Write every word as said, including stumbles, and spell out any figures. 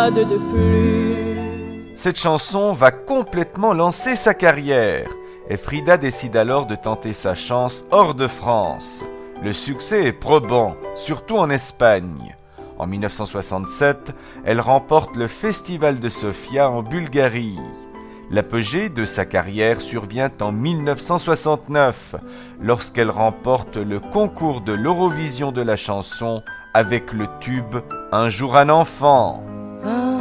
balade de plus. Cette chanson va complètement lancer sa carrière et Frida décide alors de tenter sa chance hors de France. Le succès est probant, surtout en Espagne. En mille neuf cent soixante-sept, elle remporte le Festival de Sofia en Bulgarie. L'apogée de sa carrière survient en mille neuf cent soixante-neuf, lorsqu'elle remporte le concours de l'Eurovision de la chanson avec le tube « Un jour un enfant ».